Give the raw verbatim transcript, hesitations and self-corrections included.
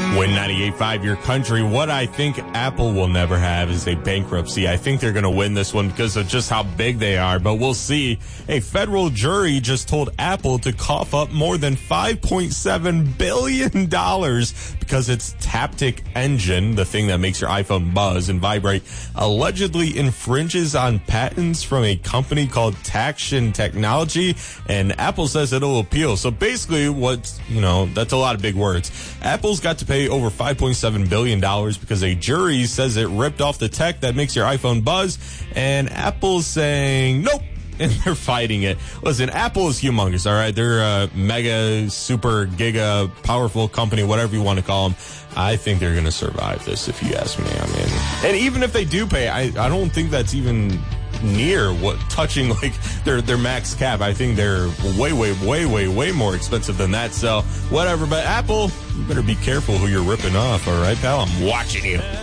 Win ninety-eight point five Your Country. What I think Apple will never have is a bankruptcy. I think they're going to win this one because of just how big they are, but we'll see. A federal jury just told Apple to cough up more than five point seven billion dollars because its Taptic engine, the thing that makes your iPhone buzz and vibrate, allegedly infringes on patents from a company called Taction Technology, and Apple says it'll appeal. So basically what, you know, that's a lot of big words. Apple's got to pay over five point seven billion dollars because a jury says it ripped off the tech that makes your iPhone buzz, and Apple's saying nope, and they're fighting it. Listen, Apple is humongous, all right? They're a mega, super, giga, powerful company, whatever you want to call them. I think they're going to survive this, if you ask me. I mean, and even if they do pay, I, I don't think that's even near what touching like their their max cap. I think they're way, way, way, way, way more expensive than that. So whatever. But Apple, you better be careful who you're ripping off. All right, pal. I'm watching you.